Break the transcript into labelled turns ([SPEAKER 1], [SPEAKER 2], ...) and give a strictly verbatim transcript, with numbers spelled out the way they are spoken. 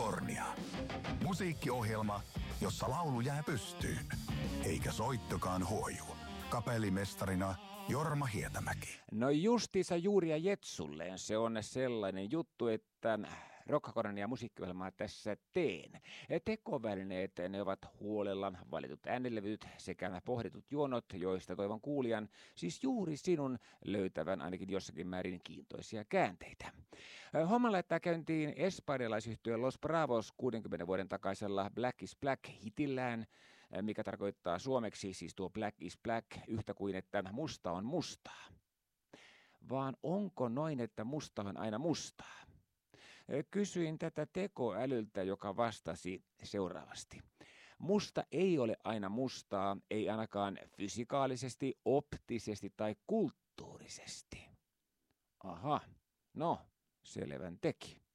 [SPEAKER 1] Rokkakornia. Musiikkiohjelma, jossa laulu jää pystyyn, eikä soittokaan huoju. Kapellimestarina Jorma Hietämäki.
[SPEAKER 2] No justiinsa juuri ja Jetsulleen se on sellainen juttu, että Rokkakornia musiikkiohjelmaa tässä teen. Tekovälineet, ne ovat huolella valitut äänilevyt sekä pohditut juonot, joista toivon kuulijan, siis juuri sinun, löytävän ainakin jossakin määrin kiintoisia käänteitä. Homma laittaa käyntiin espanjalaisyhtiö Los Bravos kuudenkymmenen vuoden takaisella Black is Black-hitillään, mikä tarkoittaa suomeksi siis tuo Black is Black yhtä kuin että musta on mustaa. Vaan onko noin, että musta on aina mustaa? Kysyin tätä tekoälyltä, joka vastasi seuraavasti. Musta ei ole aina mustaa, ei ainakaan fysikaalisesti, optisesti tai kulttuurisesti. Aha, no, selvän teki.